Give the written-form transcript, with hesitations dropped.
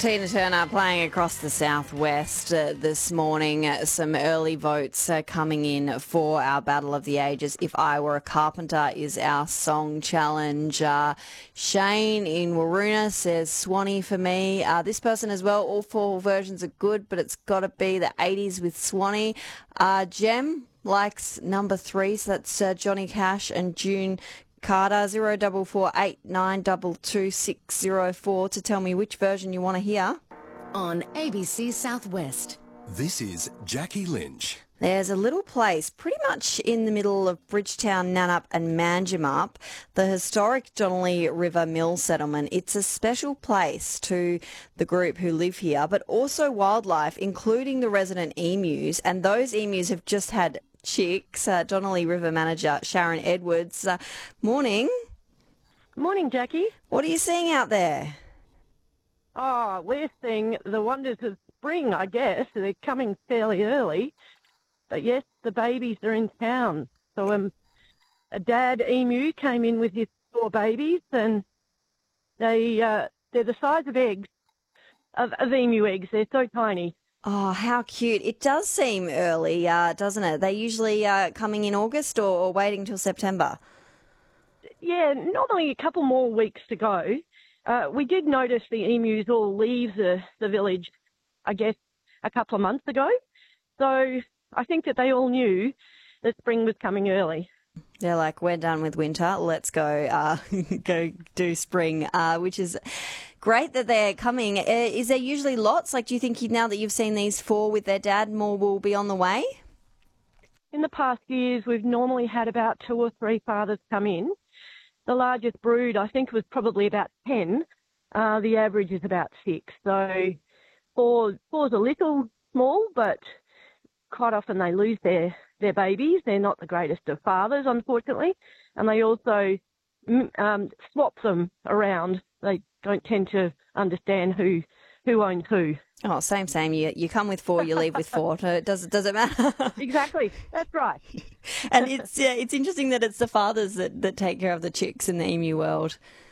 Tina Turner playing across the southwest this morning. Some early votes coming in for our Battle of the Ages. If I Were a Carpenter is our song challenge. Shane in Waroona says Swanee for me. This person as well, all four versions are good, but it's got to be the 80s with Swanee. Jem likes number 3, so that's Johnny Cash and June Carter. 0448922604 to tell me which version you want to hear. On ABC Southwest. This is Jackie Lynch. There's a little place pretty much in the middle of Bridgetown, Nannup and Manjimup, the historic Donnelly River Mill Settlement. It's a special place to the group who live here, but also wildlife, including the resident emus. And those emus have just had chicks. Donnelly River manager Sharon Edwards. Morning. Morning, Jackie. What are you seeing out there? Oh, we're seeing the wonders of spring, I guess. They're coming fairly early. But yes, the babies are in town. So a dad emu came in with his 4 babies, and they're the size of eggs, of emu eggs. They're so tiny. Oh, how cute. It does seem early, doesn't it? They usually coming in August or waiting till September? Yeah, normally a couple more weeks to go. We did notice the emus all leave the village, I guess, a couple of months ago. So I think that they all knew that spring was coming early. They're like, we're done with winter. Let's go go do spring, which is great that they're coming. Is there usually lots? Like, do you think now that you've seen these 4 with their dad, more will be on the way? In the past years, we've normally had about 2 or 3 fathers come in. The largest brood, I think, was probably about 10. The average is about 6. So 4's a little small, but quite often they lose their babies. They're not the greatest of fathers, unfortunately, and they also swap them around. They don't tend to understand who owns who. Oh, same. You come with 4, you leave with 4. Does it matter? Exactly, that's right. And it's interesting that it's the fathers that take care of the chicks in the emu world.